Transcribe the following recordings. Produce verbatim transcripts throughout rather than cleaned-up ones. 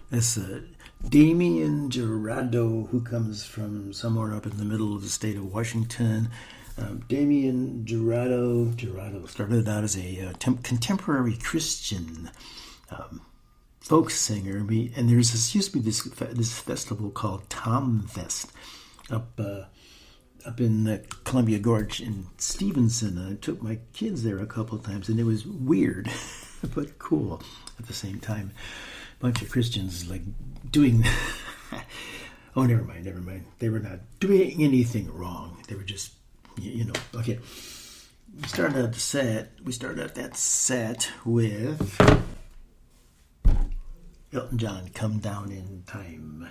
That's uh, Damien Gerardo, who comes from somewhere up in the middle of the state of Washington. Um, Damien Gerardo, Gerardo started out as a uh, temp- contemporary Christian um, folk singer. And there's this used to be this this festival called Tom Fest up uh, up in the Columbia Gorge in Stevenson. And I took my kids there a couple of times, and it was weird, but cool at the same time. A bunch of Christians like doing. oh, never mind, never mind. They were not doing anything wrong. They were just, you know. Okay, we started out the set. We started out that set with Elton John, "Come Down in Time,"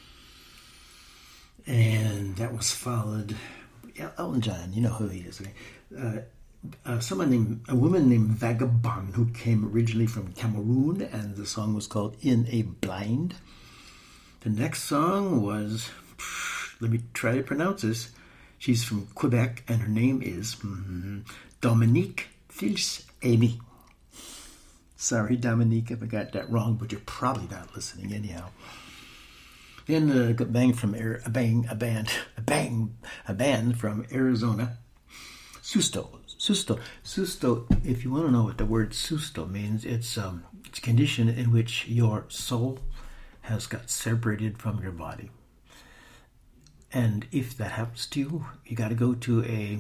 and that was followed. Yeah, Elton John, you know who he is, right? Uh, Uh, someone named, a woman named Vagabond, who came originally from Cameroon, and the song was called "In a Blind." The next song was, let me try to pronounce this. She's from Quebec, and her name is mm, Dominique Fils-Aimé. Sorry, Dominique, if I got that wrong, but you're probably not listening anyhow. Then uh, a bang from a bang a band a bang a band from Arizona, Susto. Susto. Susto, if you want to know what the word susto means, it's um, it's a condition in which your soul has got separated from your body. And if that happens to you, you got to go to a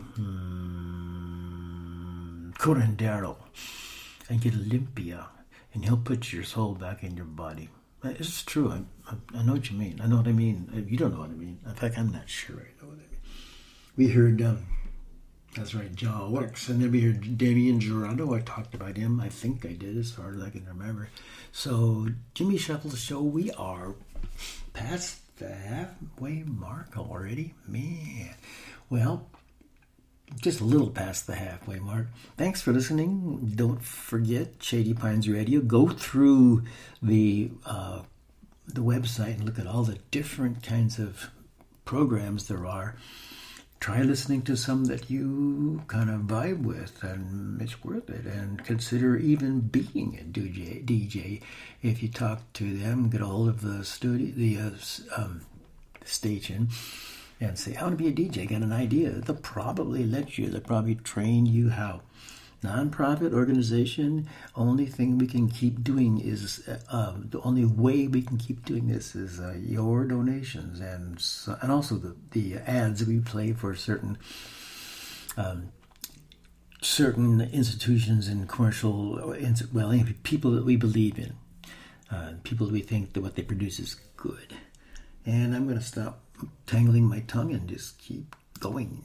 hmm, curandero and get a limpia, and he'll put your soul back in your body. It's true. I, I, I know what you mean. I know what I mean. You don't know what I mean. In fact, I'm not sure I know what I mean. We heard... Um, That's right, John Wilkes. And then we heard Damien Gerardo. I talked about him. I think I did, as far as I can remember. So, Jimmy Shuffle's show, we are past the halfway mark already. Man. Well, just a little past the halfway mark. Thanks for listening. Don't forget Shady Pines Radio. Go through the uh, the website and look at all the different kinds of programs there are. Try listening to some that you kind of vibe with, and it's worth it. And consider even being a D J. D J. If you talk to them, get a hold of the studio, the uh, um, station, and say, "I want to be a D J. Got an idea?" They'll probably let you. They'll probably train you how. Non-profit organization. Only thing we can keep doing is uh, the only way we can keep doing this is uh, your donations, and so, and also the the ads that we play for certain um, certain institutions and commercial well people that we believe in, uh, people that we think that what they produce is good. And I'm going to stop tangling my tongue and just keep going.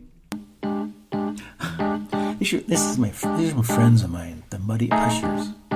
This is my these are my friends of mine, the Muddy Ushers.